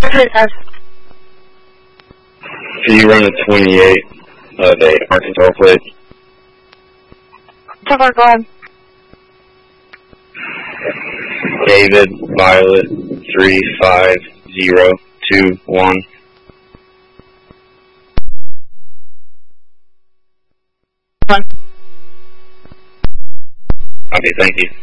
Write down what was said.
Can you run a 28 of a Arkansas plate? Go ahead. David Violet 35021. Okay, thank you.